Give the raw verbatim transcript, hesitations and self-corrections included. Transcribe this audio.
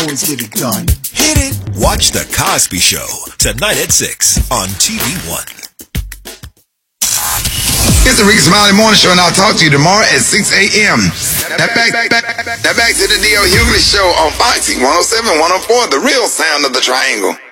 always get it done. Hit it. Watch The Cosby Show tonight at six on T V One. It's the Ricky Smiley Morning Show, and I'll talk to you tomorrow at six a.m. Now back, back, back, back to the D L Hughley Show on Foxy one oh seven, one oh four, the real sound of the triangle.